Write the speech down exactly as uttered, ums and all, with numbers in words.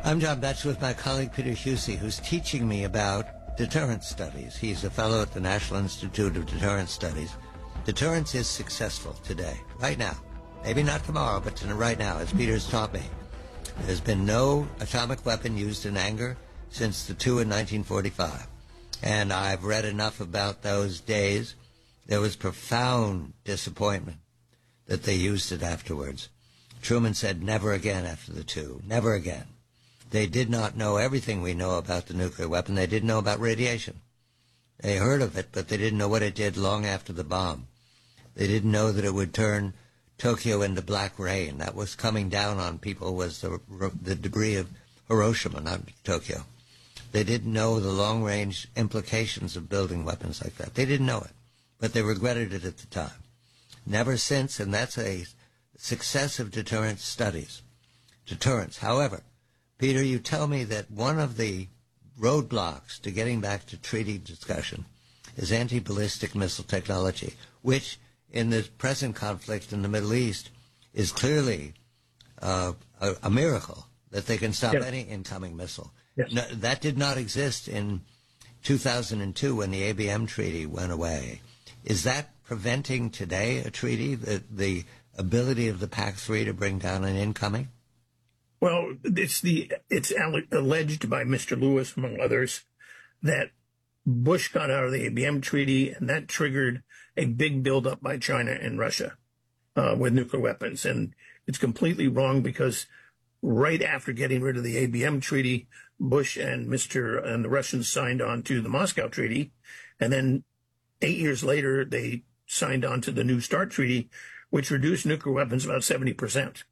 I'm John Betch with my colleague Peter Husey, who's teaching me about deterrence studies. He's a fellow at the National Institute of Deterrence Studies. Deterrence is successful today, right now. Maybe not tomorrow, but right now, as Peter's taught me. There's been no atomic weapon used in anger since the two in nineteen forty-five. And I've read enough about those days. There was profound disappointment that they used it afterwards. Truman said never again after the two, never again. They did not know everything we know about the nuclear weapon. They didn't know about radiation. They heard of it, but they didn't know what it did long after the bomb. They didn't know that it would turn Tokyo into black rain. That was coming down on people was the, the debris of Hiroshima, not Tokyo. They didn't know the long-range implications of building weapons like that. They didn't know it, but they regretted it at the time. Never since, and that's a success of deterrence studies. Deterrence. However, Peter, you tell me that one of the roadblocks to getting back to treaty discussion is anti-ballistic missile technology, which in the present conflict in the Middle East is clearly uh, a, a miracle that they can stop yes. any incoming missile. Yes. No, that did not exist in two thousand two when the A B M treaty went away. Is that preventing today a treaty, the, the ability of the PAC three to bring down an incoming? Well, it's the it's alleged by Mister Lewis, among others, that Bush got out of the A B M treaty, and that triggered a big buildup by China and Russia uh, with nuclear weapons. And it's completely wrong because right after getting rid of the A B M treaty, Bush and Mister and the Russians signed on to the Moscow Treaty, and then eight years later they signed on to the New START treaty, which reduced nuclear weapons about seventy percent.